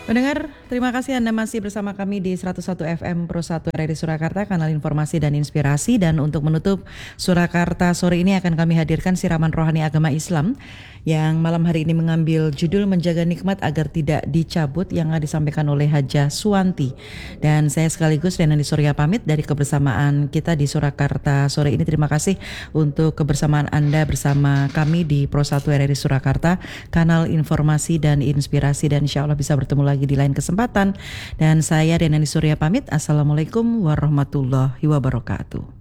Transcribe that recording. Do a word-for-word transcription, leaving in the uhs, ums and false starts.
Pendengar, terima kasih Anda masih bersama kami di seratus satu F M Pro satu R R I Surakarta, kanal informasi dan inspirasi. Dan untuk menutup Surakarta sore ini akan kami hadirkan siraman rohani agama Islam yang malam hari ini mengambil judul Menjaga Nikmat Agar Tidak Dicabut, yang disampaikan oleh Hajah Suwanti. Dan saya sekaligus Renani Surya pamit dari kebersamaan kita di Surakarta sore ini. Terima kasih untuk kebersamaan Anda bersama kami di Pro satu R R I Surakarta, kanal informasi dan inspirasi, dan insya Allah bisa bertemu lagi di lain kesempatan. Dan saya Renani Surya pamit. Assalamualaikum warahmatullahi wabarakatuh.